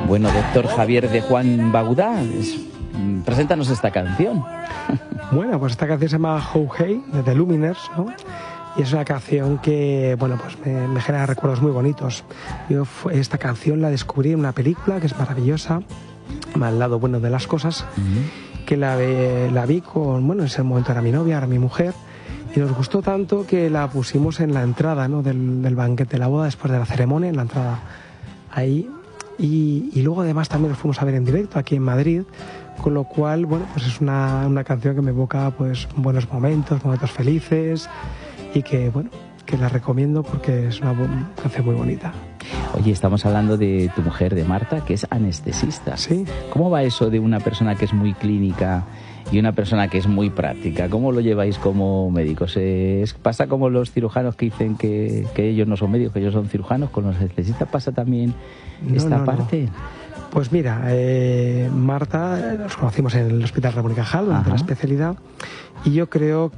Bueno, doctor Javier de Juan Bagudá, preséntanos esta canción. Bueno, pues esta canción se llama How Hey, de The Lumineers, ¿no? Y es una canción que, bueno, pues me genera recuerdos muy bonitos. Yo esta canción la descubrí en una película que es maravillosa, Al lado bueno de las cosas, que la vi con, bueno, en ese momento era mi novia, era mi mujer, y nos gustó tanto que la pusimos en la entrada, ¿no?, del banquete de la boda, después de la ceremonia, en la entrada ahí. Y luego además también nos fuimos a ver en directo aquí en Madrid, con lo cual, bueno, pues es una canción que me evoca pues buenos momentos felices, y que, bueno, que la recomiendo porque es una canción muy bonita. Oye, estamos hablando de tu mujer, de Marta, que es anestesista. Sí. ¿Cómo va eso de una persona que es muy clínica y una persona que es muy práctica? ¿Cómo lo lleváis como médicos? ¿Pasa como los cirujanos que dicen que ellos no son médicos, que ellos son cirujanos? ¿Con los anestesistas pasa también esta parte? No. Pues mira, Marta, nos conocimos en el Hospital Ramón y Cajal, durante la especialidad, y yo creo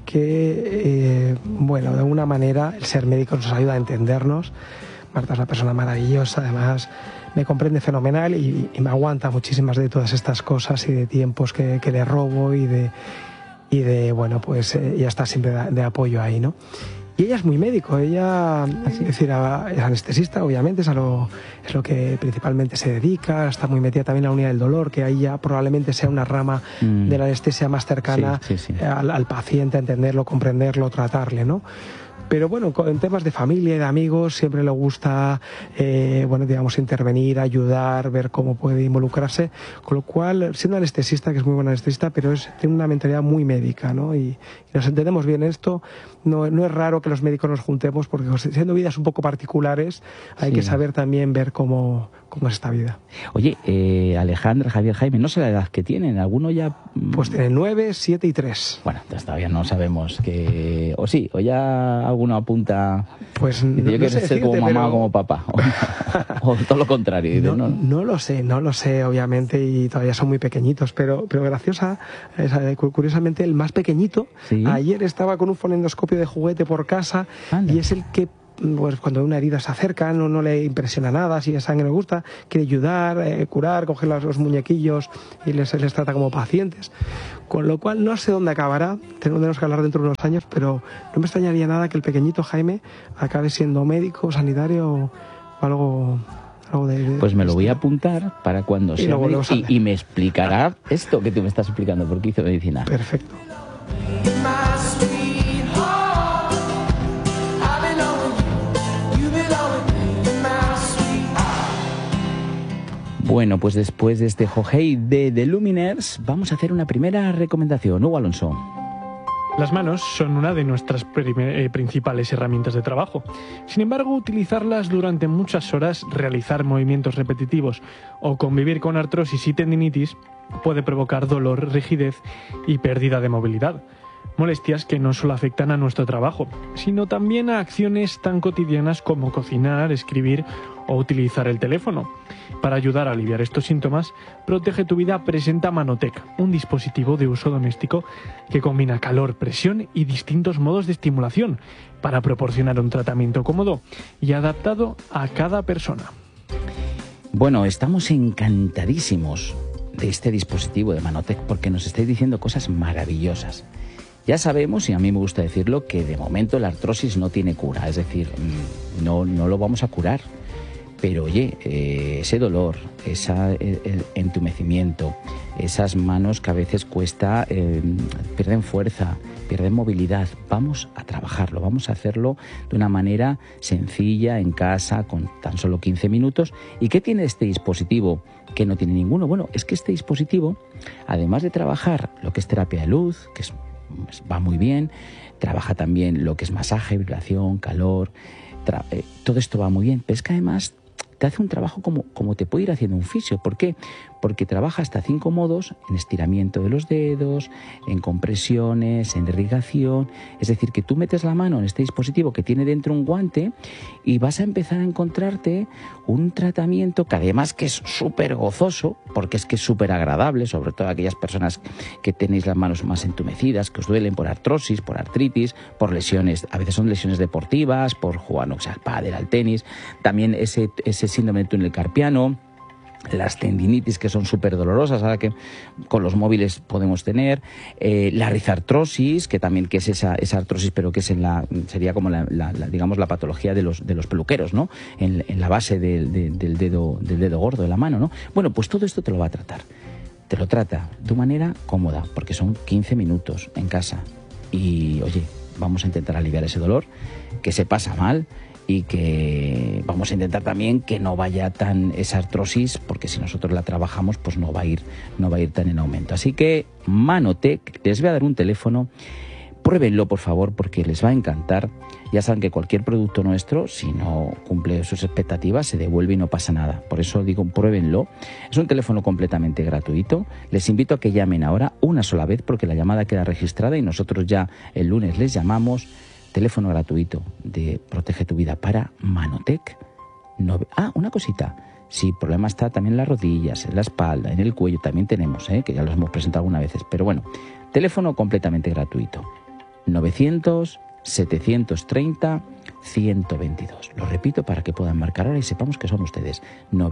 que, bueno, de alguna manera el ser médico nos ayuda a entendernos. Marta es una persona maravillosa, además me comprende fenomenal y me aguanta muchísimas de todas estas cosas y de tiempos que le robo y de bueno, pues ella está siempre de apoyo ahí, ¿no? Y ella es muy médico, ella es decir, es anestesista, obviamente, es a lo que principalmente se dedica, está muy metida también en la unidad del dolor, que ahí ya probablemente sea una rama de la anestesia más cercana al paciente, a entenderlo, comprenderlo, tratarle, ¿no? Pero bueno, en temas de familia y de amigos siempre le gusta, bueno, digamos, intervenir, ayudar, ver cómo puede involucrarse, con lo cual, siendo anestesista, que es muy buena anestesista, pero tiene una mentalidad muy médica, ¿no? Y nos entendemos bien esto. No es raro que los médicos nos juntemos, porque siendo vidas un poco particulares, hay que saber también ver cómo es esta vida. Oye, Alejandra, Javier, Jaime, no sé la edad que tienen, ¿alguno ya...? Pues tienen 9, 7 y 3. Bueno, entonces todavía no sabemos que... O sí, o ya alguno apunta... Pues yo quiero ser como mamá o como papá, o todo lo contrario. No lo sé, obviamente, y todavía son muy pequeñitos, pero curiosamente el más pequeñito, ayer estaba con un fonendoscopio de juguete por casa. Anda. Y es el que, pues, cuando una herida se acerca, no le impresiona nada, si la sangre le gusta, quiere ayudar, curar, coger los muñequillos y les trata como pacientes. Con lo cual no sé dónde acabará, tenemos que hablar dentro de unos años, pero no me extrañaría nada que el pequeñito Jaime acabe siendo médico, sanitario o algo de... Pues me lo voy a apuntar para cuando sea médico y me explicará esto que tú me estás explicando, porque hizo medicina. Perfecto. Bueno, pues después de este Hey de The Lumineers, vamos a hacer una primera recomendación. Hugo Alonso. Las manos son una de nuestras principales herramientas de trabajo. Sin embargo, utilizarlas durante muchas horas, realizar movimientos repetitivos o convivir con artrosis y tendinitis puede provocar dolor, rigidez y pérdida de movilidad. Molestias que no solo afectan a nuestro trabajo, sino también a acciones tan cotidianas como cocinar, escribir o utilizar el teléfono. Para ayudar a aliviar estos síntomas, Protege tu Vida presenta Manotec, un dispositivo de uso doméstico que combina calor, presión y distintos modos de estimulación para proporcionar un tratamiento cómodo y adaptado a cada persona. Bueno, estamos encantadísimos de este dispositivo de Manotec porque nos estáis diciendo cosas maravillosas. Ya sabemos, y a mí me gusta decirlo, que de momento la artrosis no tiene cura, es decir, no lo vamos a curar. Pero oye, ese dolor, ese entumecimiento, esas manos que a veces cuesta, pierden fuerza, pierden movilidad, vamos a trabajarlo, vamos a hacerlo de una manera sencilla, en casa, con tan solo 15 minutos. ¿Y qué tiene este dispositivo que no tiene ninguno? Bueno, es que este dispositivo, además de trabajar lo que es terapia de luz, que va muy bien, trabaja también lo que es masaje, vibración, calor, todo esto va muy bien, pero es que además te hace un trabajo como te puede ir haciendo un fisio. ¿Por qué? Porque trabaja hasta 5 modos: en estiramiento de los dedos, en compresiones, en irrigación. Es decir, que tú metes la mano en este dispositivo que tiene dentro un guante y vas a empezar a encontrarte un tratamiento que además que es súper gozoso, porque es que es súper agradable, sobre todo aquellas personas que tenéis las manos más entumecidas, que os duelen por artrosis, por artritis, por lesiones, a veces son lesiones deportivas, por jugar, no sé, al pádel, al tenis, también ese síndrome del túnel carpiano. las tendinitis, que son súper dolorosas, ahora que con los móviles podemos tener, la rizartrosis, que es esa artrosis, pero que es sería como digamos la patología de los peluqueros, ¿no? En la base del dedo gordo de la mano, ¿no? Bueno, pues todo esto te lo va a tratar. Te lo trata de manera cómoda, porque son 15 minutos en casa. Y, oye, vamos a intentar aliviar ese dolor, que se pasa mal, y que vamos a intentar también que no vaya tan esa artrosis, porque si nosotros la trabajamos, pues no va a ir tan en aumento. Así que Manotec, les voy a dar un teléfono, pruébenlo por favor, porque les va a encantar. Ya saben que cualquier producto nuestro, si no cumple sus expectativas, se devuelve y no pasa nada. Por eso digo, pruébenlo. Es un teléfono completamente gratuito. Les invito a que llamen ahora una sola vez, porque la llamada queda registrada y nosotros ya el lunes les llamamos. Teléfono gratuito de Protege tu Vida para Manotec. Una cosita. Si el problema está también en las rodillas, en la espalda, en el cuello, también tenemos, que ya los hemos presentado algunas veces. Pero bueno, teléfono completamente gratuito. 900-730-122. Lo repito para que puedan marcar ahora y sepamos que son ustedes.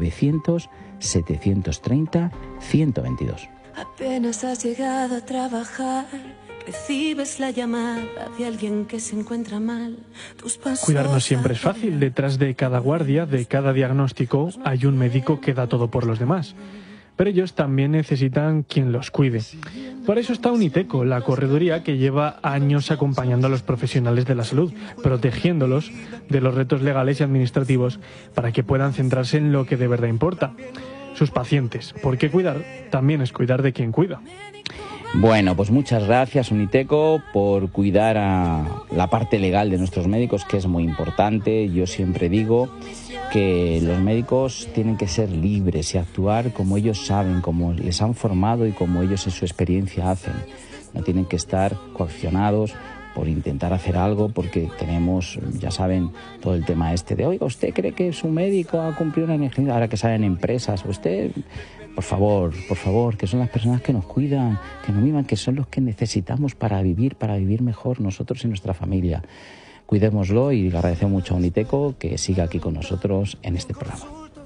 900-730-122. Apenas has llegado a trabajar, recibes la llamada de alguien que se encuentra mal. Cuidar no siempre es fácil. Detrás de cada guardia, de cada diagnóstico, hay un médico que da todo por los demás. Pero ellos también necesitan quien los cuide. Por eso está Uniteco, la correduría que lleva años acompañando a los profesionales de la salud, protegiéndolos de los retos legales y administrativos para que puedan centrarse en lo que de verdad importa: sus pacientes. Porque cuidar también es cuidar de quien cuida. Bueno, pues muchas gracias Uniteco por cuidar a la parte legal de nuestros médicos, que es muy importante. Yo siempre digo que los médicos tienen que ser libres y actuar como ellos saben, como les han formado y como ellos en su experiencia hacen. No tienen que estar coaccionados por intentar hacer algo, porque tenemos, ya saben, todo el tema de, oiga, ¿usted cree que su médico ha cumplido una negligencia? Ahora que salen empresas, usted... Por favor, que son las personas que nos cuidan, que nos miman, que son los que necesitamos para vivir mejor nosotros y nuestra familia. Cuidémoslo, y le agradecemos mucho a Uniteco que siga aquí con nosotros en este programa.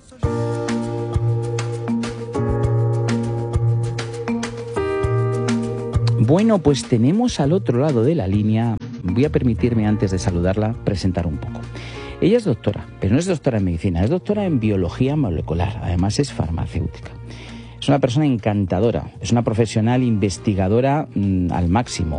Bueno, pues tenemos al otro lado de la línea, voy a permitirme antes de saludarla presentar un poco. Ella es doctora, pero no es doctora en medicina, es doctora en biología molecular, además es farmacéutica. Es una persona encantadora, es una profesional investigadora al máximo,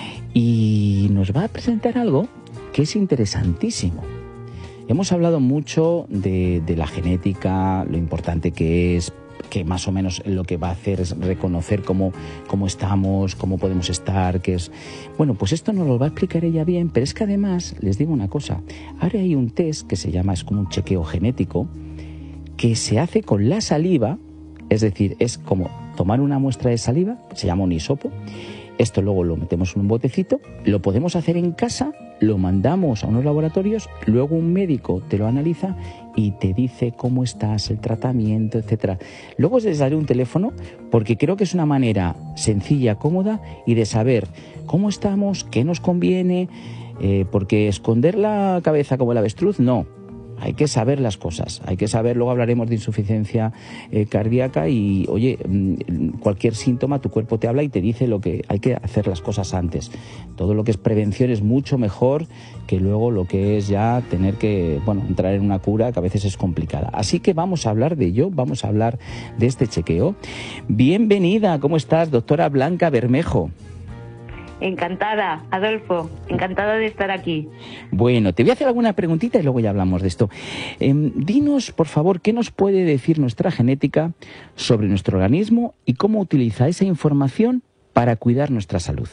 y nos va a presentar algo que es interesantísimo. Hemos hablado mucho de la genética, lo importante que es, que más o menos lo que va a hacer es reconocer cómo estamos, cómo podemos estar, qué es... Bueno, pues esto nos lo va a explicar ella bien, pero es que además, les digo una cosa, ahora hay un test que se llama, es como un chequeo genético, que se hace con la saliva, es decir, es como tomar una muestra de saliva, se llama un hisopo. Esto luego lo metemos en un botecito, lo podemos hacer en casa, lo mandamos a unos laboratorios, luego un médico te lo analiza y te dice cómo estás, el tratamiento, etcétera. Luego os les daré un teléfono, porque creo que es una manera sencilla, cómoda, y de saber cómo estamos, qué nos conviene, porque esconder la cabeza como el avestruz, no. Hay que saber las cosas, hay que saber, luego hablaremos de insuficiencia cardíaca y, oye, cualquier síntoma, tu cuerpo te habla y te dice lo que hay que hacer las cosas antes. Todo lo que es prevención es mucho mejor que luego lo que es ya tener que, entrar en una cura que a veces es complicada. Así que vamos a hablar de ello, vamos a hablar de este chequeo. Bienvenida, ¿cómo estás, doctora Blanca Bermejo? Encantada, Adolfo, encantada de estar aquí. Bueno, te voy a hacer alguna preguntita y luego ya hablamos de esto. Dinos, por favor, ¿qué nos puede decir nuestra genética sobre nuestro organismo y cómo utiliza esa información para cuidar nuestra salud?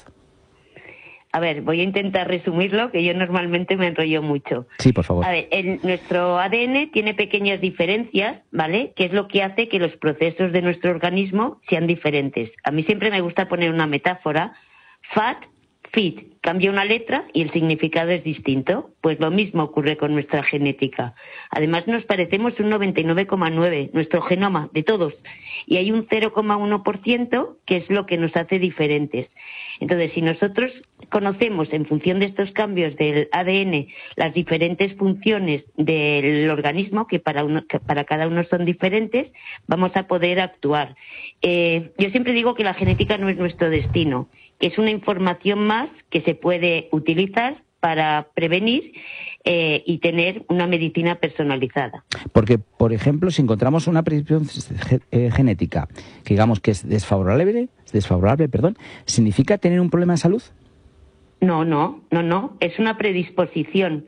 A ver, voy a intentar resumirlo, que yo normalmente me enrollo mucho. Sí, por favor. A ver, nuestro ADN tiene pequeñas diferencias, ¿vale? Que es lo que hace que los procesos de nuestro organismo sean diferentes. A mí siempre me gusta poner una metáfora. Fat, fit, cambia una letra y el significado es distinto. Pues lo mismo ocurre con nuestra genética. Además nos parecemos un 99,9%, nuestro genoma, de todos. Y hay un 0,1% que es lo que nos hace diferentes. Entonces, si nosotros conocemos en función de estos cambios del ADN las diferentes funciones del organismo, que para cada uno son diferentes, vamos a poder actuar. Yo siempre digo que la genética no es nuestro destino, que es una información más que se puede utilizar para prevenir y tener una medicina personalizada. Porque, por ejemplo, si encontramos una predisposición genética que digamos que es desfavorable, ¿significa tener un problema de salud? No, es una predisposición.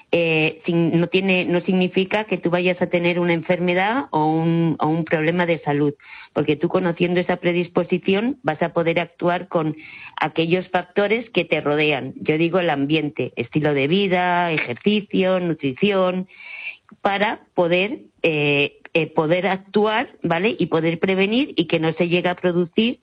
No significa que tú vayas a tener una enfermedad o un problema de salud, porque tú, conociendo esa predisposición, vas a poder actuar con aquellos factores que te rodean. Yo digo el ambiente, estilo de vida, ejercicio, nutrición, para poder actuar, ¿vale? Y poder prevenir y que no se llegue a producir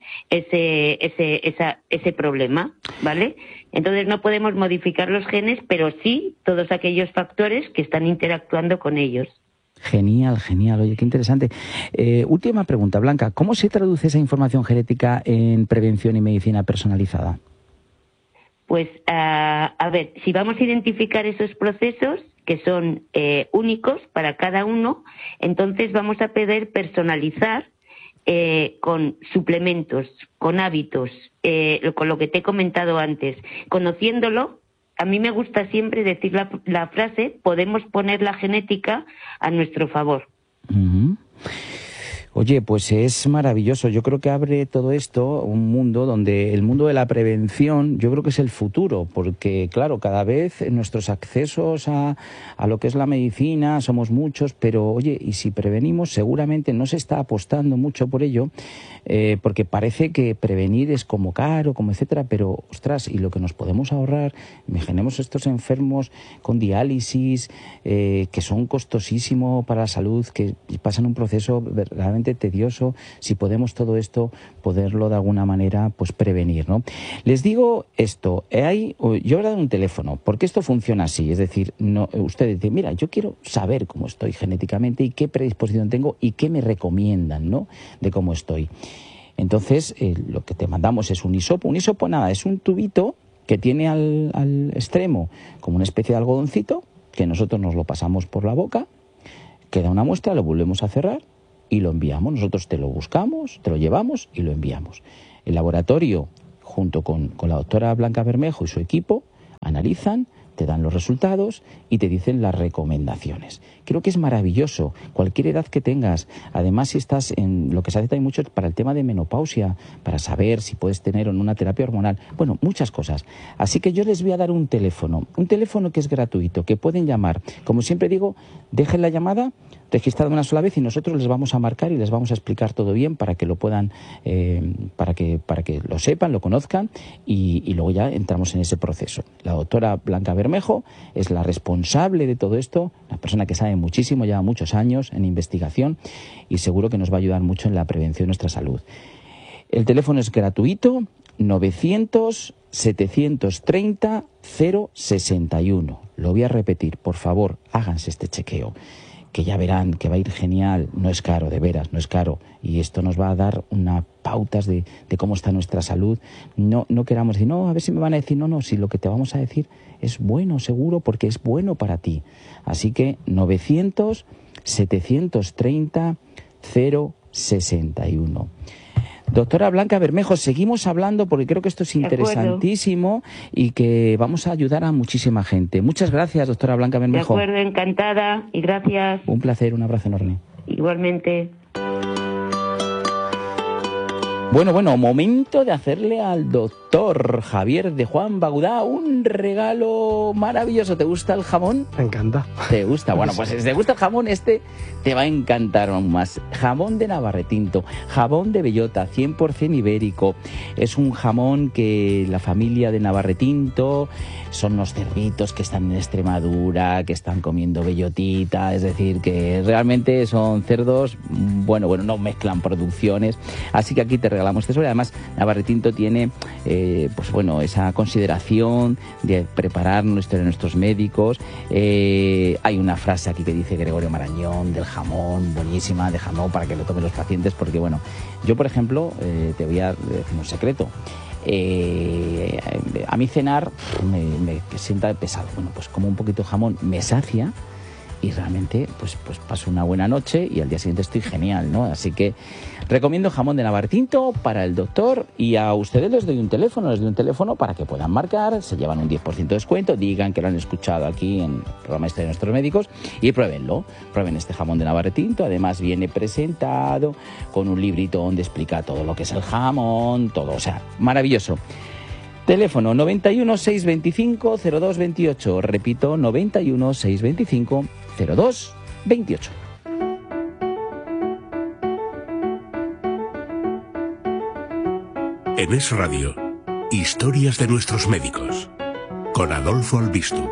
ese problema, ¿vale? Entonces no podemos modificar los genes, pero sí todos aquellos factores que están interactuando con ellos. Genial. Oye, qué interesante. Última pregunta, Blanca. ¿Cómo se traduce esa información genética en prevención y medicina personalizada? Pues, a ver, si vamos a identificar esos procesos que son únicos para cada uno, entonces vamos a poder personalizar con suplementos, con hábitos, con lo que te he comentado antes. Conociéndolo, a mí me gusta siempre decir la frase: podemos poner la genética a nuestro favor. Uh-huh. Oye, pues es maravilloso. Yo creo que abre todo esto un mundo donde el mundo de la prevención, yo creo que es el futuro, porque claro, cada vez nuestros accesos a lo que es la medicina somos muchos, pero oye, y si prevenimos, seguramente no se está apostando mucho por ello, porque parece que prevenir es como caro, como etcétera, pero ostras, y lo que nos podemos ahorrar, imaginemos estos enfermos con diálisis, que son costosísimos para la salud, que pasan un proceso verdaderamente tedioso, si podemos todo esto, poderlo de alguna manera pues prevenir, ¿no? Les digo esto, yo he dado un teléfono, porque esto funciona así, es decir, no, ustedes dicen, mira, yo quiero saber cómo estoy genéticamente y qué predisposición tengo y qué me recomiendan, ¿no?, de cómo estoy. Entonces, lo que te mandamos es un hisopo. Un hisopo, nada, es un tubito que tiene al extremo como una especie de algodoncito, que nosotros nos lo pasamos por la boca, queda una muestra, lo volvemos a cerrar y lo enviamos. Nosotros te lo buscamos, te lo llevamos y lo enviamos. El laboratorio, junto con la doctora Blanca Bermejo y su equipo, analizan, te dan los resultados y te dicen las recomendaciones. Creo que es maravilloso, cualquier edad que tengas. Además, si estás en lo que se hace también mucho para el tema de menopausia, para saber si puedes tener o no una terapia hormonal, bueno, muchas cosas. Así que yo les voy a dar un teléfono que es gratuito, que pueden llamar. Como siempre digo, dejen la llamada registrada una sola vez y nosotros les vamos a marcar y les vamos a explicar todo bien para que lo puedan, para que lo sepan, lo conozcan y luego ya entramos en ese proceso. La doctora Blanca Bermejo es la responsable de todo esto, una persona que sabe muchísimo, lleva muchos años en investigación y seguro que nos va a ayudar mucho en la prevención de nuestra salud. El teléfono es gratuito, 900-730-061. Lo voy a repetir, por favor, háganse este chequeo, que ya verán que va a ir genial. No es caro, de veras, no es caro. Y esto nos va a dar unas pautas de cómo está nuestra salud. No queramos decir, no, a ver si me van a decir, no, si lo que te vamos a decir es bueno, seguro, porque es bueno para ti. Así que 900-730-061. Doctora Blanca Bermejo, seguimos hablando porque creo que esto es interesantísimo y que vamos a ayudar a muchísima gente. Muchas gracias, doctora Blanca Bermejo. De acuerdo, encantada y gracias. Un placer, un abrazo enorme. Igualmente. Bueno, momento de hacerle al doctor Javier de Juan Bagudá un regalo maravilloso. ¿Te gusta el jamón? Me encanta. ¿Te gusta? Bueno, pues si te gusta el jamón, este te va a encantar aún más. Jamón de Navarretinto, jamón de bellota, 100% ibérico. Es un jamón que la familia de Navarretinto son los cerditos que están en Extremadura, que están comiendo bellotita, es decir, que realmente son cerdos, bueno, no mezclan producciones. Así que aquí te regalamos este sobre. Además, Navarretinto tiene esa consideración de preparar nuestros médicos. Hay una frase aquí que dice Gregorio Marañón del jamón, buenísima, de jamón para que lo tomen los pacientes, porque bueno, yo por ejemplo te voy a decir un secreto. A mí cenar me sienta pesado. Bueno, pues como un poquito de jamón me sacia y realmente pues paso una buena noche y al día siguiente estoy genial, ¿no? Así que recomiendo jamón de Navartinto para el doctor, y a ustedes les doy un teléfono para que puedan marcar, se llevan un 10% de descuento, digan que lo han escuchado aquí en el programa de nuestros médicos y prueben este jamón de Navartinto. Además viene presentado con un librito donde explica todo lo que es el jamón, todo, o sea, maravilloso. Teléfono 91 625 0228, repito, 91 625 0228. En Es Radio, historias de nuestros médicos, con Adolfo Albistu.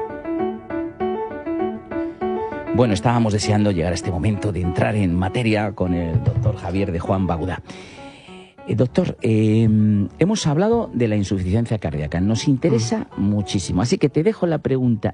Bueno, estábamos deseando llegar a este momento de entrar en materia con el doctor Javier de Juan Baguda. Doctor, hemos hablado de la insuficiencia cardíaca, nos interesa muchísimo, así que te dejo la pregunta,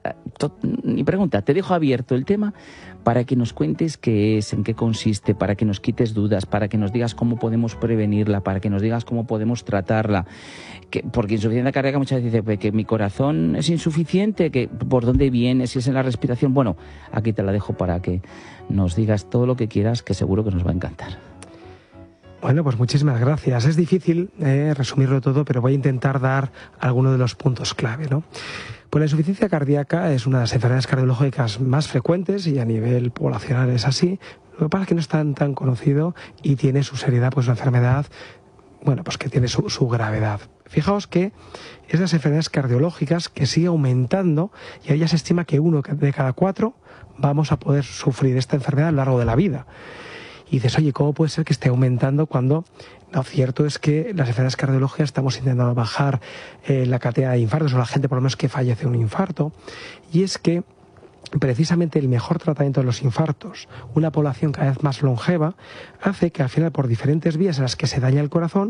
te dejo abierto el tema para que nos cuentes qué es, en qué consiste, para que nos quites dudas, para que nos digas cómo podemos prevenirla, para que nos digas cómo podemos tratarla, porque insuficiencia cardíaca muchas veces dice que mi corazón es insuficiente, que por dónde viene, si es en la respiración. Bueno, aquí te la dejo para que nos digas todo lo que quieras, que seguro que nos va a encantar. Bueno, pues muchísimas gracias. Es difícil resumirlo todo, pero voy a intentar dar algunos de los puntos clave, ¿no? Pues la insuficiencia cardíaca es una de las enfermedades cardiológicas más frecuentes y a nivel poblacional es así. Lo que pasa es que no es tan conocido y tiene su seriedad, pues una enfermedad, bueno, pues que tiene su gravedad. Fijaos que es de las enfermedades cardiológicas que sigue aumentando y ahí ya se estima que 1 de cada 4 vamos a poder sufrir esta enfermedad a lo largo de la vida. Y dices, oye, ¿cómo puede ser que esté aumentando cuando lo cierto es que las enfermedades cardiológicas estamos intentando bajar la cantidad de infartos, o la gente por lo menos que fallece de un infarto? Y es que precisamente el mejor tratamiento de los infartos, una población cada vez más longeva, hace que al final, por diferentes vías en las que se daña el corazón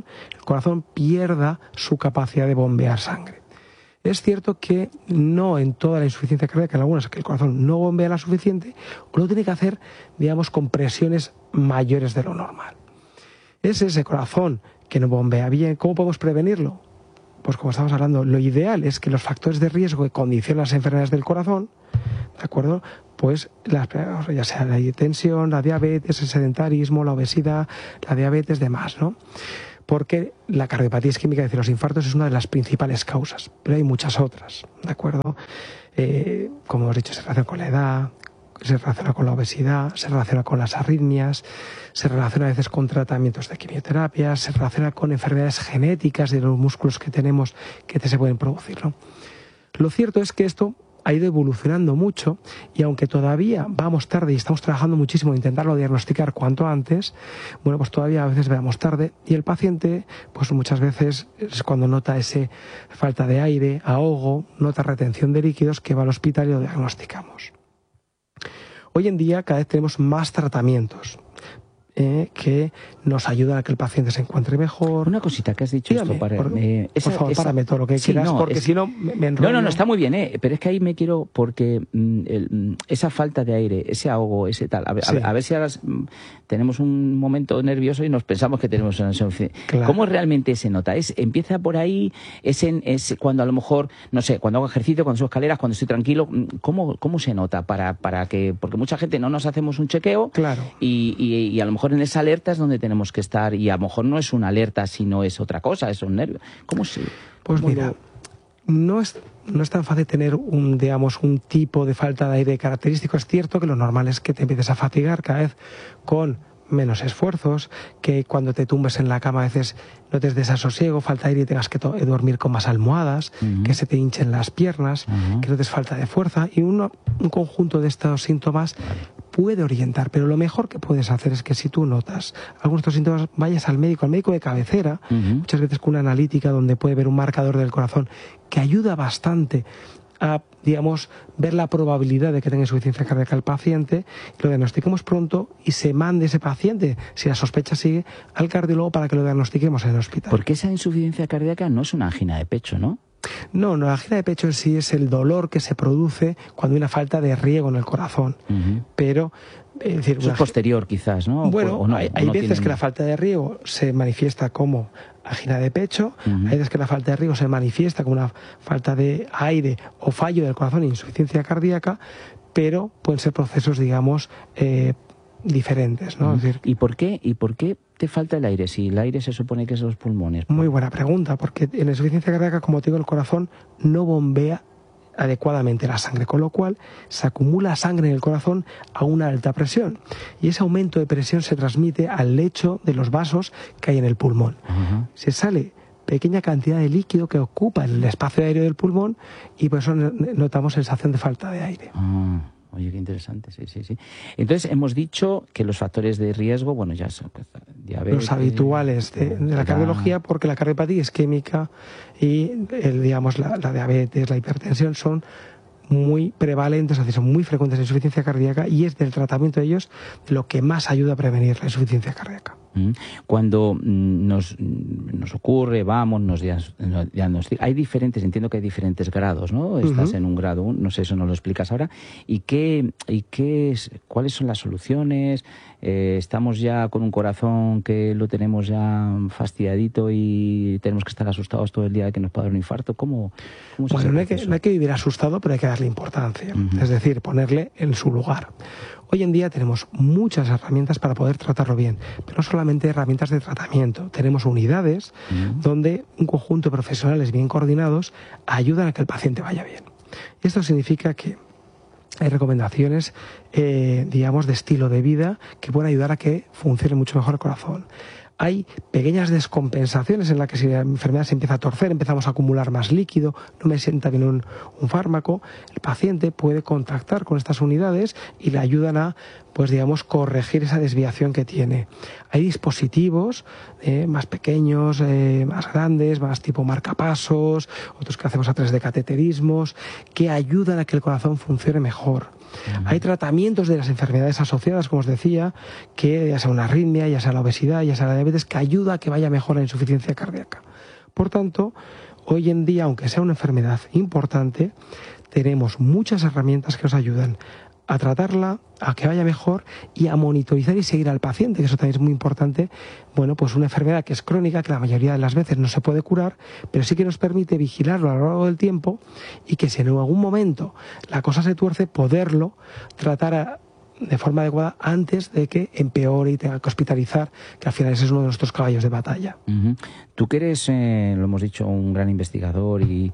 pierda su capacidad de bombear sangre. Es cierto que no en toda la insuficiencia cardíaca, en algunas que el corazón no bombea la suficiente, o lo tiene que hacer, digamos, con presiones mayores de lo normal. Es ese corazón que no bombea bien. ¿Cómo podemos prevenirlo? Pues como estamos hablando, lo ideal es que los factores de riesgo que condicionan las enfermedades del corazón, ¿de acuerdo? Pues ya sea la hipertensión, la diabetes, el sedentarismo, la obesidad, la diabetes, demás, ¿no? Porque la cardiopatía isquémica, es decir, los infartos, es una de las principales causas, pero hay muchas otras, ¿de acuerdo? Como hemos dicho, se relaciona con la edad, se relaciona con la obesidad, se relaciona con las arritmias, se relaciona a veces con tratamientos de quimioterapia, se relaciona con enfermedades genéticas de los músculos que tenemos que se pueden producir, ¿no? Lo cierto es que esto ha ido evolucionando mucho y aunque todavía vamos tarde y estamos trabajando muchísimo en intentarlo diagnosticar cuanto antes, bueno, pues todavía a veces vamos tarde y el paciente, pues muchas veces es cuando nota ese falta de aire, ahogo, nota retención de líquidos, que va al hospital y lo diagnosticamos. Hoy en día cada vez tenemos más tratamientos que nos ayudan a que el paciente se encuentre mejor. Una cosita que has dicho. Dígame, esto para, por favor, párame todo lo que quieras, porque si no me enrollo. No, está muy bien, pero es que ahí me quiero, porque esa falta de aire, ese ahogo, ese tal, a ver si ahora tenemos un momento nervioso y nos pensamos que tenemos una insuficiencia. Claro. ¿Cómo realmente se nota? ¿Empieza por ahí? ¿Es cuando a lo mejor, no sé, cuando hago ejercicio, cuando subo escaleras, cuando estoy tranquilo? ¿Cómo se nota? Para que, porque mucha gente no nos hacemos un chequeo, claro, y a lo mejor en esa alerta es donde tenemos que estar, y a lo mejor no es una alerta, sino es otra cosa, es un nervio. ¿Cómo se...? Pues mira, no es tan fácil tener un tipo de falta de aire característico. Es cierto que lo normal es que te empieces a fatigar cada vez con menos esfuerzos, que cuando te tumbes en la cama a veces notes desasosiego, falta de aire y tengas que dormir con más almohadas, que se te hinchen las piernas, que notes falta de fuerza, y un conjunto de estos síntomas puede orientar, pero lo mejor que puedes hacer es que si tú notas algunos de estos síntomas, vayas al médico de cabecera, muchas veces con una analítica donde puede ver un marcador del corazón que ayuda bastante a, ver la probabilidad de que tenga insuficiencia cardíaca el paciente, lo diagnostiquemos pronto y se mande ese paciente, si la sospecha sigue, al cardiólogo para que lo diagnostiquemos en el hospital. Porque esa insuficiencia cardíaca no es una angina de pecho, ¿no? No, la angina de pecho en sí es el dolor que se produce cuando hay una falta de riego en el corazón. Pero decir, eso es posterior quizás, ¿no? Bueno, ¿O no? hay veces que la falta de riego se manifiesta como angina de pecho, hay veces que la falta de riego se manifiesta como una falta de aire o fallo del corazón e insuficiencia cardíaca, pero pueden ser procesos, digamos, diferentes, ¿no? Es decir, ¿Y por qué te falta el aire? Si el aire se supone que es los pulmones. Muy buena pregunta, porque en la insuficiencia cardíaca, como te digo, el corazón no bombea adecuadamente la sangre, con lo cual se acumula sangre en el corazón a una alta presión y ese aumento de presión se transmite al lecho de los vasos que hay en el pulmón. Se sale pequeña cantidad de líquido que ocupa el espacio aéreo del pulmón y por eso notamos sensación de falta de aire. Oye, qué interesante, sí. Entonces, hemos dicho que los factores de riesgo, bueno, ya son diabetes... Los habituales de la cardiología, porque la cardiopatía isquémica y, digamos, la diabetes, la hipertensión son muy prevalentes, es decir, son muy frecuentes en insuficiencia cardíaca y es del tratamiento de ellos lo que más ayuda a prevenir la insuficiencia cardíaca. Cuando nos ocurre, vamos, nos diagnostican, hay diferentes, entiendo que hay diferentes grados, ¿no? Estás en un grado, no sé, eso nos lo explicas ahora. ¿Cuáles son las soluciones? ¿Estamos ya con un corazón que lo tenemos ya fastidiadito y tenemos que estar asustados todo el día de que nos pueda dar un infarto? ¿Cómo bueno, no hay que vivir asustado, pero hay que darle importancia, es decir, ponerle en su lugar. Hoy en día tenemos muchas herramientas para poder tratarlo bien, pero no solamente herramientas de tratamiento. Tenemos unidades donde un conjunto de profesionales bien coordinados ayudan a que el paciente vaya bien. Esto significa que hay recomendaciones, digamos, de estilo de vida que pueden ayudar a que funcione mucho mejor el corazón. Hay pequeñas descompensaciones en las que si la enfermedad se empieza a torcer, empezamos a acumular más líquido, no me sienta bien un fármaco, el paciente puede contactar con estas unidades y le ayudan a, pues digamos, corregir esa desviación que tiene. Hay dispositivos más pequeños, más grandes, más tipo marcapasos, otros que hacemos a través de cateterismos, que ayudan a que el corazón funcione mejor. Hay tratamientos de las enfermedades asociadas, como os decía, que ya sea una arritmia, ya sea la obesidad, ya sea la diabetes, que ayuda a que vaya mejor la insuficiencia cardíaca. Por tanto, hoy en día, aunque sea una enfermedad importante, tenemos muchas herramientas que nos ayudan a tratarla, a que vaya mejor y a monitorizar y seguir al paciente, que eso también es muy importante. Bueno, pues una enfermedad que es crónica, que la mayoría de las veces no se puede curar, pero sí que nos permite vigilarlo a lo largo del tiempo y que si en algún momento la cosa se tuerce, poderlo tratar de forma adecuada antes de que empeore y tenga que hospitalizar, que al final ese es uno de nuestros caballos de batalla. Tú que eres, lo hemos dicho, un gran investigador y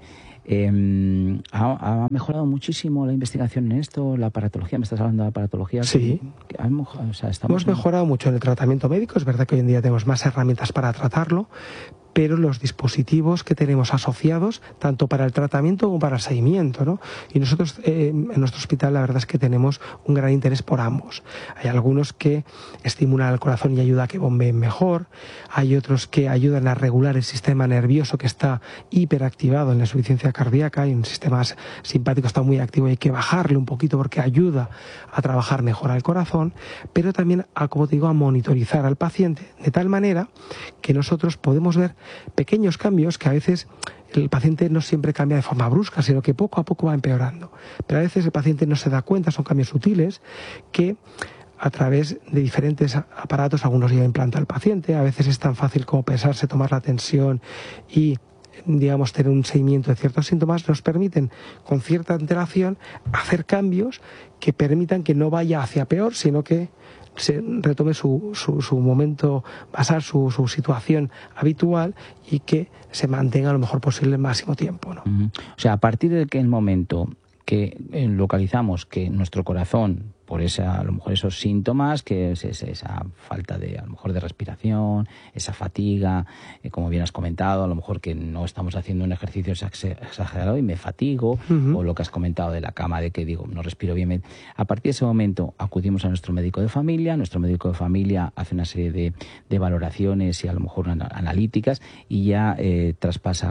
ha mejorado muchísimo la investigación en esto, la aparatología, me estás hablando de aparatología. Sí, hemos mejorado mucho en el tratamiento médico, es verdad que hoy en día tenemos más herramientas para tratarlo, pero los dispositivos que tenemos asociados, tanto para el tratamiento como para el seguimiento, ¿no? Y nosotros en nuestro hospital la verdad es que tenemos un gran interés por ambos. Hay algunos que estimulan el corazón y ayudan a que bombeen mejor, hay otros que ayudan a regular el sistema nervioso que está hiperactivado en la insuficiencia cardíaca y un sistema simpático está muy activo y hay que bajarle un poquito porque ayuda a trabajar mejor al corazón, pero también a, como te digo, a monitorizar al paciente de tal manera que nosotros podemos ver pequeños cambios que a veces el paciente no siempre cambia de forma brusca, sino que poco a poco va empeorando. Pero a veces el paciente no se da cuenta, son cambios sutiles que a través de diferentes aparatos, algunos ya implanta el paciente, a veces es tan fácil como pesarse, tomar la tensión y digamos tener un seguimiento de ciertos síntomas, nos permiten con cierta antelación hacer cambios que permitan que no vaya hacia peor, sino que se retome su momento basal, su situación habitual y que se mantenga lo mejor posible el máximo tiempo, ¿no? O sea, a partir del momento que localizamos que nuestro corazón, por a lo mejor esos síntomas, que es esa falta de, a lo mejor, de respiración, esa fatiga, como bien has comentado, a lo mejor que no estamos haciendo un ejercicio exagerado y me fatigo, o lo que has comentado de la cama, de que digo, no respiro bien. A partir de ese momento acudimos a nuestro médico de familia hace una serie de valoraciones y a lo mejor analíticas y ya traspasa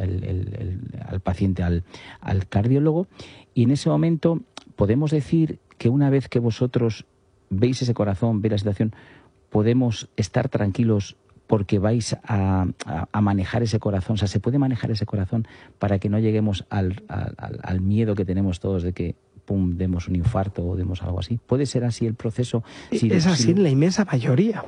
al paciente al cardiólogo, y en ese momento podemos decir que una vez que vosotros veis ese corazón, veis la situación, podemos estar tranquilos porque vais a manejar ese corazón. O sea, se puede manejar ese corazón para que no lleguemos al miedo que tenemos todos de que pum, demos un infarto o demos algo así. ¿Puede ser así el proceso? Es así en la inmensa mayoría,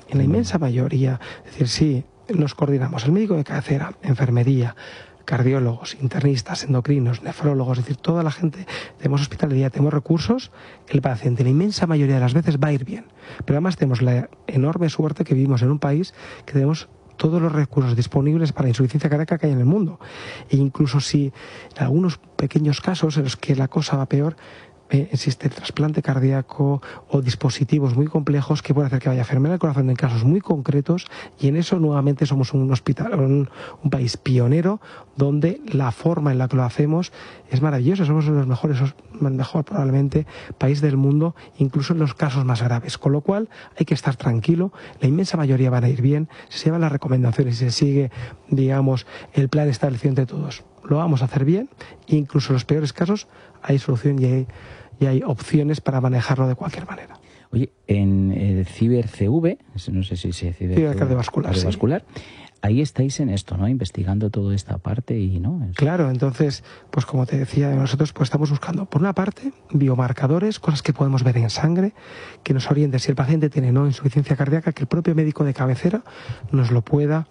Es decir, sí, nos coordinamos el médico de cabecera, enfermería, cardiólogos, internistas, endocrinos, nefrólogos, es decir, toda la gente, tenemos hospital de día, tenemos recursos, el paciente la inmensa mayoría de las veces va a ir bien. Pero además tenemos la enorme suerte que vivimos en un país que tenemos todos los recursos disponibles para la insuficiencia cardíaca que hay en el mundo. E incluso si en algunos pequeños casos en los que la cosa va peor, existe el trasplante cardíaco o dispositivos muy complejos que pueden hacer que vaya a enfermedad del corazón en casos muy concretos, y en eso nuevamente somos un hospital, un país pionero donde la forma en la que lo hacemos es maravillosa. Somos uno de los mejores, el mejor probablemente país del mundo, incluso en los casos más graves, con lo cual hay que estar tranquilo, la inmensa mayoría van a ir bien, si se llevan las recomendaciones y se sigue, digamos, el plan establecido entre todos, lo vamos a hacer bien, e incluso en los peores casos hay solución y hay opciones para manejarlo de cualquier manera. Oye, en el CiberCV, no sé si se cardiovascular, sí. Ahí estáis en esto, ¿no? Investigando toda esta parte y no. Claro, entonces, pues como te decía, nosotros pues estamos buscando, por una parte, biomarcadores, cosas que podemos ver en sangre, que nos orienten si el paciente tiene no insuficiencia cardíaca, que el propio médico de cabecera nos lo pueda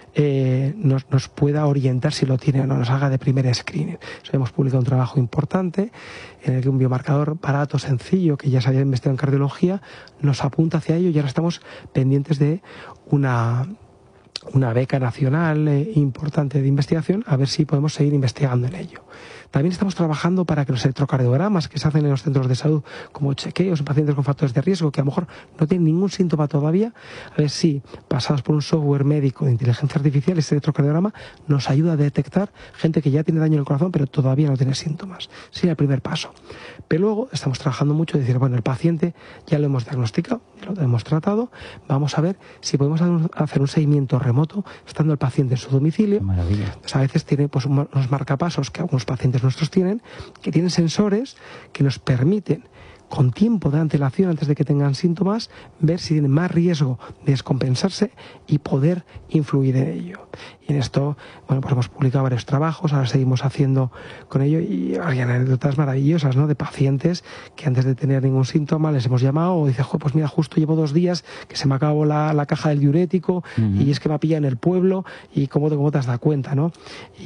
nos pueda orientar si lo tiene o no, nos haga de primer screening. Hemos publicado un trabajo importante en el que un biomarcador barato, sencillo, que ya se había investigado en cardiología, nos apunta hacia ello, y ahora estamos pendientes de una beca nacional importante de investigación, a ver si podemos seguir investigando en ello. También estamos trabajando para que los electrocardiogramas que se hacen en los centros de salud como chequeos en pacientes con factores de riesgo que a lo mejor no tienen ningún síntoma todavía, a ver si pasados por un software médico de inteligencia artificial, ese electrocardiograma nos ayuda a detectar gente que ya tiene daño en el corazón pero todavía no tiene síntomas. Sería el primer paso. Pero luego estamos trabajando mucho de decir, bueno, el paciente ya lo hemos diagnosticado, lo hemos tratado, vamos a ver si podemos hacer un seguimiento remoto estando el paciente en su domicilio. Maravilla. Pues a veces tiene pues unos marcapasos que algunos pacientes nuestros tienen, que tienen sensores que nos permiten con tiempo de antelación, antes de que tengan síntomas, ver si tienen más riesgo de descompensarse y poder influir en ello. Y en esto, bueno, pues hemos publicado varios trabajos, ahora seguimos haciendo con ello, y hay anécdotas maravillosas, ¿no?, de pacientes que antes de tener ningún síntoma les hemos llamado o dice, pues mira, justo llevo 2 días que se me acabó la caja del diurético y es que me ha pillado en el pueblo, y cómo te has dado cuenta, ¿no?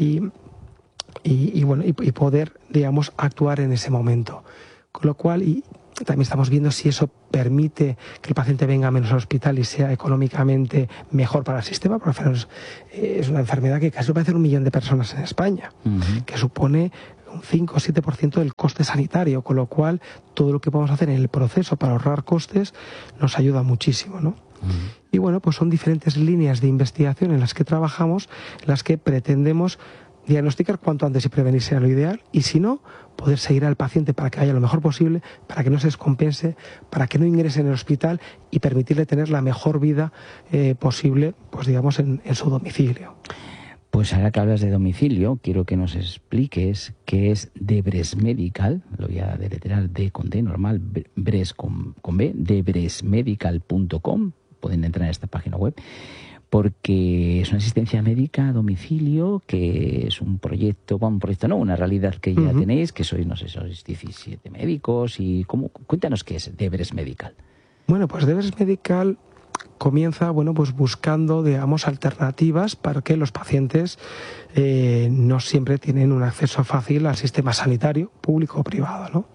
Y bueno, y poder, digamos, actuar en ese momento. Con lo cual, y también estamos viendo si eso permite que el paciente venga menos al hospital y sea económicamente mejor para el sistema, porque al final es una enfermedad que casi puede hacer 1 millón de personas en España, que supone un 5 o 7% del coste sanitario, con lo cual todo lo que podemos hacer en el proceso para ahorrar costes nos ayuda muchísimo, ¿no? Y bueno, pues son diferentes líneas de investigación en las que trabajamos, en las que pretendemos diagnosticar cuanto antes y prevenir sea lo ideal, y si no, poder seguir al paciente para que vaya lo mejor posible, para que no se descompense, para que no ingrese en el hospital y permitirle tener la mejor vida posible, pues digamos, en su domicilio. Pues ahora que hablas de domicilio, quiero que nos expliques qué es Debres Medical, lo voy a deletrear D con D normal, Bres con B, debresmedical.com, pueden entrar en esta página web, porque es una asistencia médica a domicilio, que es un proyecto, una realidad que ya tenéis, que sois 17 médicos, y cuéntanos qué es Debres Medical. Bueno, pues Debres Medical comienza, pues buscando, digamos, alternativas para que los pacientes no siempre tienen un acceso fácil al sistema sanitario, público o privado, ¿no?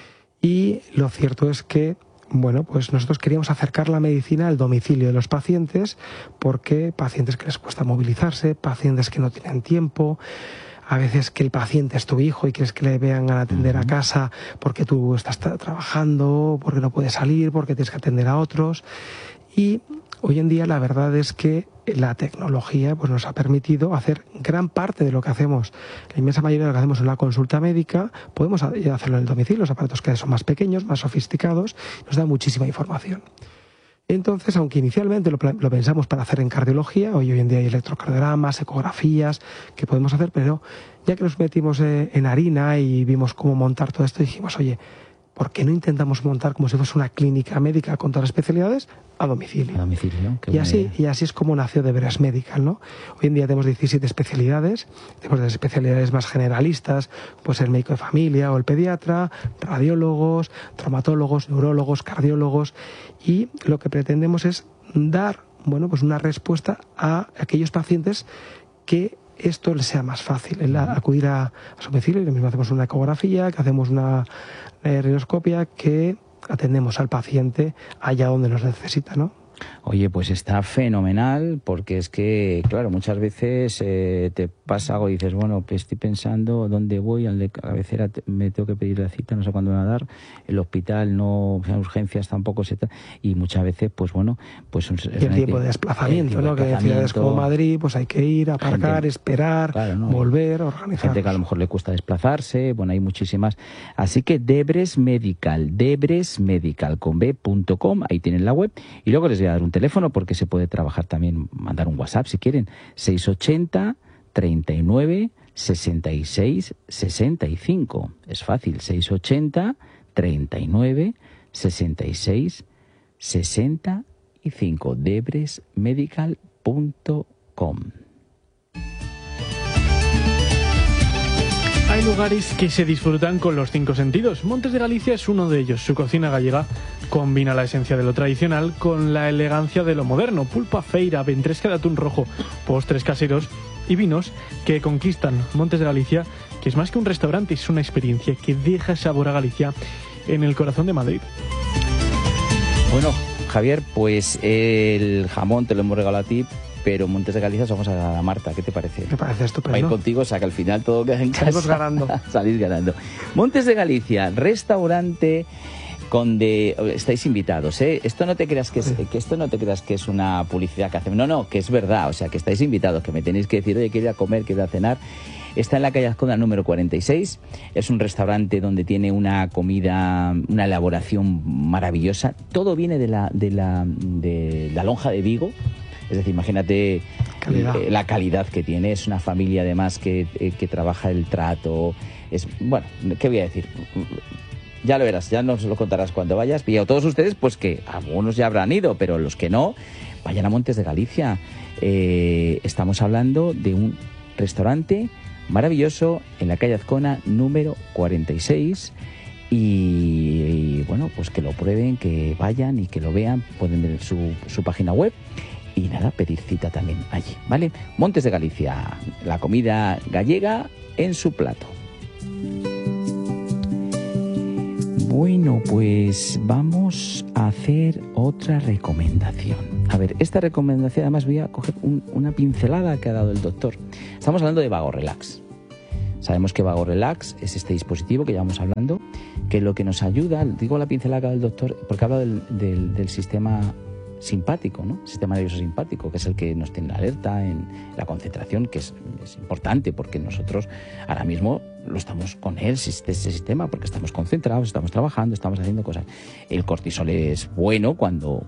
Y lo cierto es que pues nosotros queríamos acercar la medicina al domicilio de los pacientes, porque pacientes que les cuesta movilizarse, pacientes que no tienen tiempo, a veces que el paciente es tu hijo y quieres que le vean a atender a casa porque tú estás trabajando, porque no puedes salir, porque tienes que atender a otros. Y hoy en día la verdad es que la tecnología pues nos ha permitido hacer gran parte de lo que hacemos. La inmensa mayoría de lo que hacemos en una consulta médica podemos hacerlo en el domicilio. Los aparatos que son más pequeños, más sofisticados, nos dan muchísima información. Entonces, aunque inicialmente lo pensamos para hacer en cardiología, hoy en día hay electrocardiogramas, ecografías que podemos hacer, pero ya que nos metimos en harina y vimos cómo montar todo esto, dijimos, oye, ¿por qué no intentamos montar como si fuese una clínica médica con todas las especialidades a domicilio? A domicilio, qué y así es como nació Deberes Medical, ¿no? Hoy en día tenemos 17 especialidades, tenemos las especialidades más generalistas, pues el médico de familia o el pediatra, radiólogos, traumatólogos, neurólogos, cardiólogos, y lo que pretendemos es dar, bueno, pues una respuesta a aquellos pacientes que esto les sea más fácil, el acudir a su domicilio. Y lo mismo hacemos una ecografía, que hacemos una radioscopia, que atendemos al paciente allá donde nos necesita, ¿no? Oye, pues está fenomenal, porque es que, claro, muchas veces te pasa algo y dices, bueno, pues estoy pensando dónde voy, al de cabecera me tengo que pedir la cita, no sé cuándo me va a dar, el hospital no, urgencias tampoco se y muchas veces, pues bueno, pues y el tiempo de desplazamiento, ¿no? Que en ciudades como Madrid, pues hay que ir, aparcar, esperar, claro, ¿no? Volver, organizar. Gente que a lo mejor le cuesta desplazarse, bueno, hay muchísimas. Así que Deberes Medical con b.com, ahí tienen la web, y luego les voy a dar un teléfono porque se puede trabajar también, mandar un WhatsApp si quieren, 680 39 66 65. Es fácil, 680 39 66 65. debresmedical.com. Hay lugares que se disfrutan con los 5 sentidos. Montes de Galicia es uno de ellos. Su cocina gallega combina la esencia de lo tradicional con la elegancia de lo moderno. Pulpa feira, ventresca de atún rojo, postres caseros y vinos que conquistan Montes de Galicia, que es más que un restaurante, es una experiencia que deja sabor a Galicia en el corazón de Madrid. Bueno, Javier, pues el jamón te lo hemos regalado a ti, pero Montes de Galicia somos a Marta, ¿qué te parece? Me parece estupendo. Va a ir contigo, o sea que al final todo queda en casa. Salimos ganando. Salís ganando. Montes de Galicia, restaurante donde estáis invitados, ¿eh? Esto no te creas que es una publicidad que hacemos. No, que es verdad, o sea que estáis invitados, que me tenéis que decir, oye, quiero ir a comer, quiero ir a cenar. Está en la calle Azcona número 46. Es un restaurante donde tiene una comida, una elaboración maravillosa. Todo viene de la lonja de Vigo. Es decir, imagínate la calidad que tiene. Es una familia además que trabaja el trato. Bueno, ¿qué voy a decir? Ya lo verás, ya nos lo contarás cuando vayas. Y a todos ustedes, pues que algunos ya habrán ido, pero los que no, vayan a Montes de Galicia. Estamos hablando de un restaurante maravilloso en la calle Azcona número 46. Y bueno, pues que lo prueben, que vayan y que lo vean. Pueden ver su página web. Y nada, pedir cita también allí, ¿vale? Montes de Galicia, la comida gallega en su plato. Bueno, pues vamos a hacer otra recomendación. A ver, esta recomendación, además voy a coger una pincelada que ha dado el doctor. Estamos hablando de Vago Relax. Sabemos que Vago Relax es este dispositivo que llevamos hablando, que lo que nos ayuda, digo la pincelada del doctor, porque habla del sistema simpático, ¿no? Sistema nervioso simpático, que es el que nos tiene alerta en la concentración, que es importante porque nosotros ahora mismo lo estamos con ese sistema, porque estamos concentrados, estamos trabajando, estamos haciendo cosas. El cortisol es bueno cuando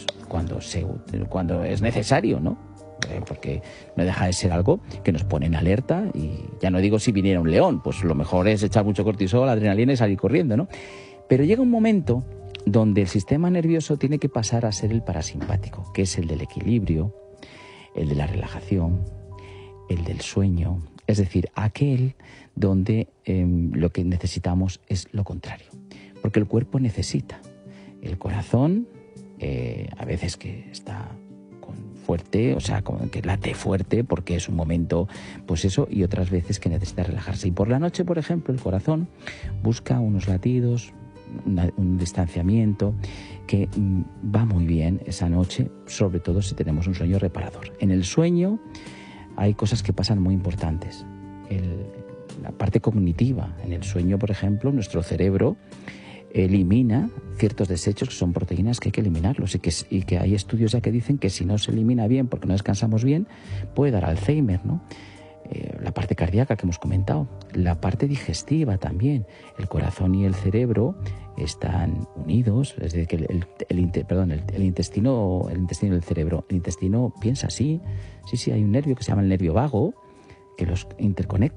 es necesario, ¿no? Porque no deja de ser algo que nos pone en alerta, y ya no digo si viniera un león, pues lo mejor es echar mucho cortisol, adrenalina y salir corriendo, ¿no? Pero llega un momento donde el sistema nervioso tiene que pasar a ser el parasimpático, que es el del equilibrio, el de la relajación, el del sueño, es decir, aquel donde lo que necesitamos es lo contrario, porque el cuerpo necesita, el corazón a veces que está fuerte, o sea, que late fuerte porque es un momento, pues eso, y otras veces que necesita relajarse. Y por la noche, por ejemplo, el corazón busca unos latidos, un distanciamiento que va muy bien esa noche, sobre todo si tenemos un sueño reparador. En el sueño hay cosas que pasan muy importantes. La parte cognitiva. En el sueño, por ejemplo, nuestro cerebro elimina ciertos desechos que son proteínas que hay que eliminarlos, y que hay estudios ya que dicen que si no se elimina bien porque no descansamos bien puede dar Alzheimer, ¿no? La parte cardíaca que hemos comentado, la parte digestiva también. El corazón y el cerebro están unidos, es decir, que el intestino del cerebro, el intestino piensa así, sí, hay un nervio que se llama el nervio vago que los interconecta,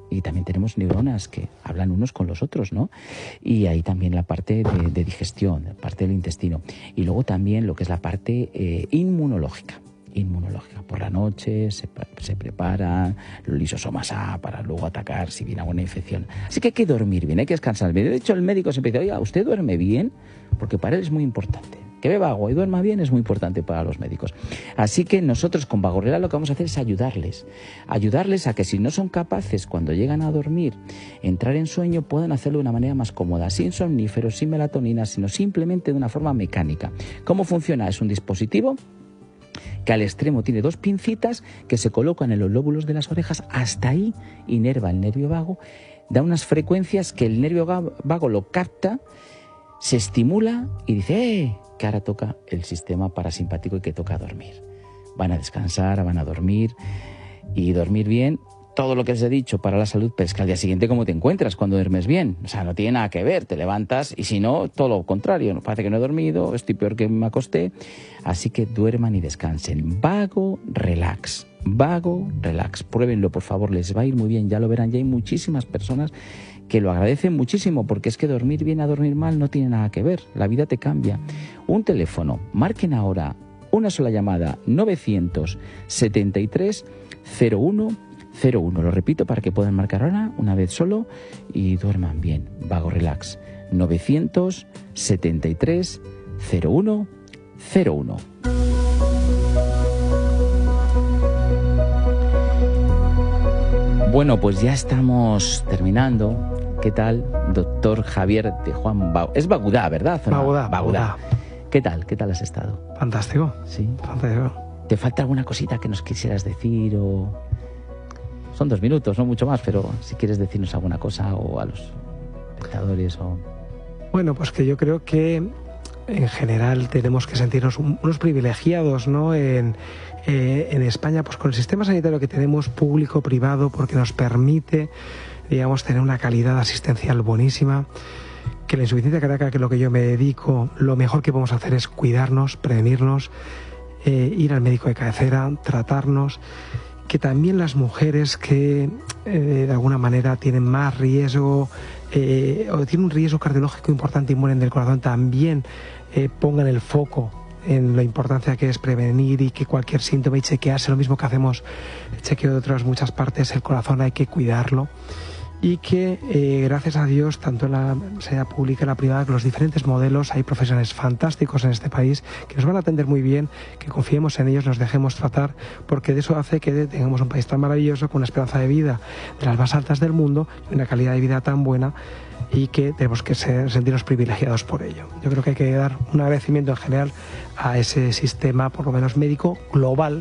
y también tenemos neuronas que hablan unos con los otros, ¿no? Y ahí también la parte de digestión, la parte del intestino. Y luego también lo que es la parte inmunológica. Por la noche se preparan los lisosomas A para luego atacar si viene alguna infección. Así que hay que dormir bien, hay que descansar bien. De hecho, el médico siempre dice, oiga, ¿usted duerme bien? Porque para él es muy importante. Que beba agua y duerma bien es muy importante para los médicos. Así que nosotros con Vago Relax lo que vamos a hacer es ayudarles a que si no son capaces cuando llegan a dormir, entrar en sueño, puedan hacerlo de una manera más cómoda, sin somníferos, sin melatonina, sino simplemente de una forma mecánica. ¿Cómo funciona? Es un dispositivo que al extremo tiene 2 pincitas que se colocan en los lóbulos de las orejas, hasta ahí inerva el nervio vago, da unas frecuencias que el nervio vago lo capta, se estimula y dice, que ahora toca el sistema parasimpático y que toca dormir. Van a descansar, van a dormir y dormir bien. Todo lo que les he dicho para la salud, pero es que al día siguiente ¿cómo te encuentras cuando duermes bien? O sea, no tiene nada que ver, te levantas y si no, todo lo contrario, parece que no he dormido, estoy peor que me acosté. Así que duerman y descansen. Vago Relax, pruébenlo por favor, les va a ir muy bien, ya lo verán, ya hay muchísimas personas que lo agradecen muchísimo, porque es que dormir bien a dormir mal no tiene nada que ver, la vida te cambia. Un teléfono, marquen ahora una sola llamada, 973 01 01, lo repito para que puedan marcar ahora una vez solo y duerman bien. Vago Relax, 973 01 01. Bueno, pues ya estamos terminando. ¿Qué tal, doctor Javier de Juan Bago? Es Bagudá, ¿verdad? Bagudá. ¿Qué tal has estado? Fantástico. Sí. Fantástico. ¿Te falta alguna cosita que nos quisieras decir o...? Son 2 minutos, no mucho más, pero si quieres decirnos alguna cosa o a los espectadores o... Bueno, pues que yo creo que en general tenemos que sentirnos unos privilegiados, ¿no? En España, pues con el sistema sanitario que tenemos, público, privado, porque nos permite, digamos, tener una calidad asistencial buenísima, que la insuficiencia cardíaca, que es lo que yo me dedico, lo mejor que podemos hacer es cuidarnos, prevenirnos, ir al médico de cabecera, tratarnos, que también las mujeres que de alguna manera tienen más riesgo o tienen un riesgo cardiológico importante y mueren del corazón, también pongan el foco en la importancia que es prevenir y que cualquier síntoma y chequearse, lo mismo que hacemos el chequeo de otras muchas partes, el corazón hay que cuidarlo. Y que gracias a Dios, tanto en la sanidad pública y la privada, con los diferentes modelos, hay profesionales fantásticos en este país que nos van a atender muy bien, que confiemos en ellos, nos dejemos tratar, porque de eso hace que tengamos un país tan maravilloso, con una esperanza de vida de las más altas del mundo y una calidad de vida tan buena, y que tenemos que sentirnos privilegiados por ello. Yo creo que hay que dar un agradecimiento en general a ese sistema, por lo menos médico, global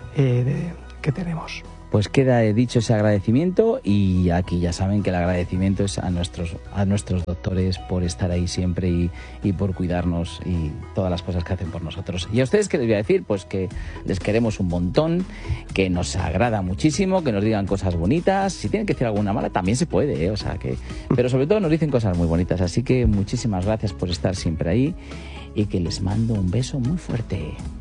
que tenemos. Pues queda dicho ese agradecimiento, y aquí ya saben que el agradecimiento es a nuestros doctores por estar ahí siempre y por cuidarnos y todas las cosas que hacen por nosotros. Y a ustedes, ¿qué les voy a decir? Pues que les queremos un montón, que nos agrada muchísimo, que nos digan cosas bonitas. Si tienen que decir alguna mala, también se puede, pero sobre todo nos dicen cosas muy bonitas. Así que muchísimas gracias por estar siempre ahí y que les mando un beso muy fuerte.